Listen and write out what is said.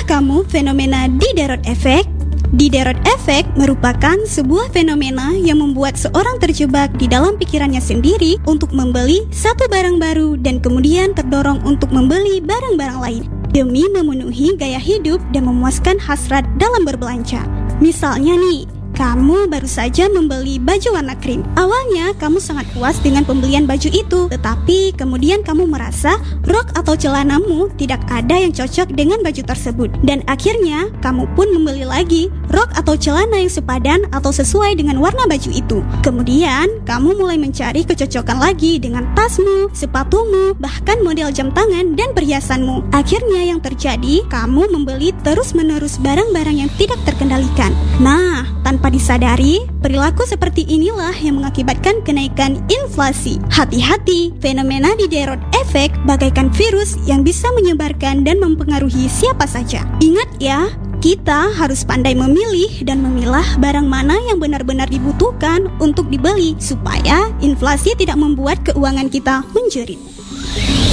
kamu fenomena Diderot Effect? Diderot Effect merupakan sebuah fenomena yang membuat seorang terjebak di dalam pikirannya sendiri untuk membeli satu barang baru dan kemudian terdorong untuk membeli barang-barang lain demi memenuhi gaya hidup dan memuaskan hasrat dalam berbelanja. Misalnya nih, kamu baru saja membeli baju warna krim. Awalnya kamu sangat puas dengan pembelian baju itu, tetapi kemudian kamu merasa rok atau celanamu tidak ada yang cocok dengan baju tersebut. Dan akhirnya kamu pun membeli lagi rok atau celana yang sepadan atau sesuai dengan warna baju itu. Kemudian kamu mulai mencari kecocokan lagi dengan tasmu, sepatumu, bahkan model jam tangan dan perhiasanmu. Akhirnya yang terjadi, kamu membeli terus-menerus barang-barang yang tidak terkendalikan. Nah, tanpa disadari, perilaku seperti inilah yang mengakibatkan kenaikan inflasi. Hati-hati, fenomena Diderot Effect bagaikan virus yang bisa menyebarkan dan mempengaruhi siapa saja. Ingat ya, kita harus pandai memilih dan memilah barang mana yang benar-benar dibutuhkan untuk dibeli supaya inflasi tidak membuat keuangan kita menjerit.